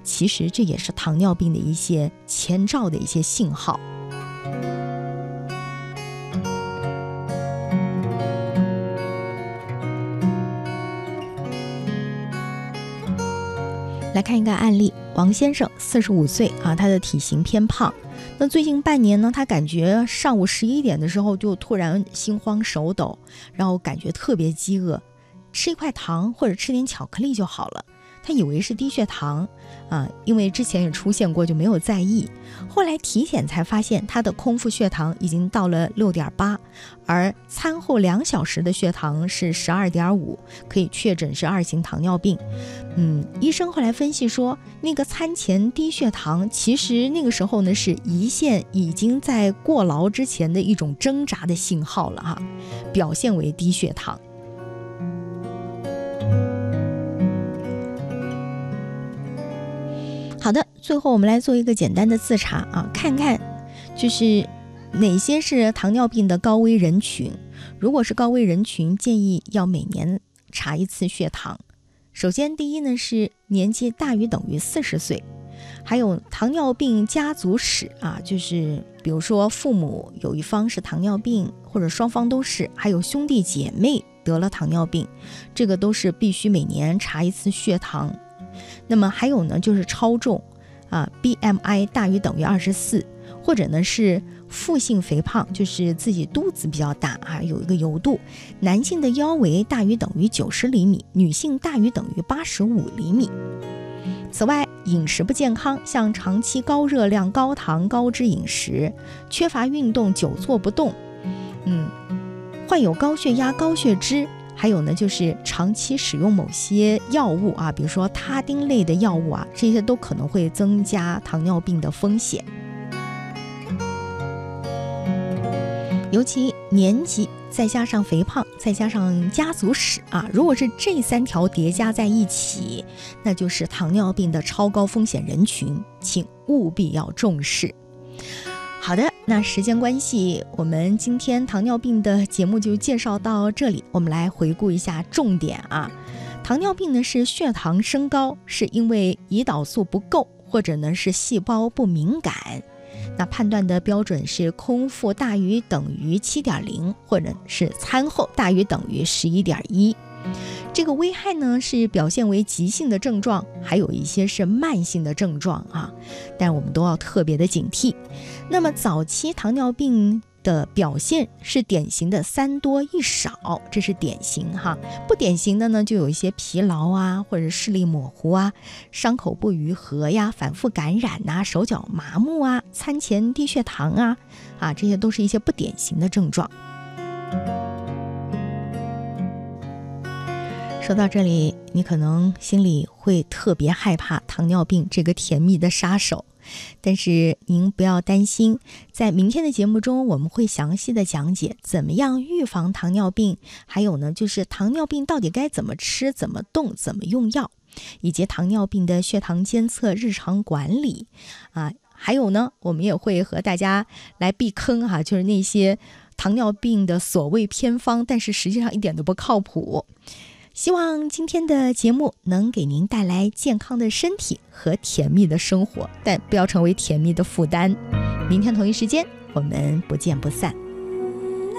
其实这也是糖尿病的一些前兆的一些信号。来看一个案例，王先生45岁啊，他的体型偏胖。那最近半年呢，他感觉上午11点的时候就突然心慌手抖，然后感觉特别饥饿，吃一块糖或者吃点巧克力就好了。他以为是低血糖因为之前也出现过，就没有在意。后来体检才发现他的空腹血糖已经到了 6.8， 而餐后2小时的血糖是 12.5， 可以确诊是2型糖尿病。医生后来分析说，那个餐前低血糖其实那个时候呢是胰腺已经在过劳之前的一种挣扎的信号了表现为低血糖。好的，最后我们来做一个简单的自查看看就是哪些是糖尿病的高危人群。如果是高危人群，建议要每年查一次血糖。首先第一呢是年纪大于等于40岁，还有糖尿病家族史就是比如说父母有一方是糖尿病，或者双方都是，还有兄弟姐妹得了糖尿病，这个都是必须每年查一次血糖。那么还有呢就是超重BMI 大于等于24，或者呢是腹性肥胖，就是自己肚子比较大有一个油度。男性的腰围大于等于90厘米，女性大于等于85厘米。此外，饮食不健康，像长期高热量、高糖、高脂饮食，缺乏运动、久坐不动，患有高血压、高血脂，还有呢就是长期使用某些药物比如说他汀类的药物这些都可能会增加糖尿病的风险。尤其年纪再加上肥胖再加上家族史如果是这3条叠加在一起，那就是糖尿病的超高风险人群，请务必要重视。好的，那时间关系，我们今天糖尿病的节目就介绍到这里。我们来回顾一下重点糖尿病呢是血糖升高，是因为胰岛素不够，或者呢是细胞不敏感。那判断的标准是空腹大于等于 7.0， 或者是餐后大于等于 11.1。这个危害呢是表现为急性的症状，还有一些是慢性的症状但我们都要特别的警惕。那么早期糖尿病的表现是典型的3多1少，这是典型不典型的呢就有一些疲劳或者视力模糊伤口不愈合反复感染手脚麻木餐前低血糖这些都是一些不典型的症状。说到这里，你可能心里会特别害怕糖尿病这个甜蜜的杀手，但是您不要担心，在明天的节目中我们会详细的讲解怎么样预防糖尿病，还有呢就是糖尿病到底该怎么吃、怎么动、怎么用药，以及糖尿病的血糖监测、日常管理还有呢我们也会和大家来避坑就是那些糖尿病的所谓偏方，但是实际上一点都不靠谱。希望今天的节目能给您带来健康的身体和甜蜜的生活，但不要成为甜蜜的负担。明天同一时间，我们不见不散。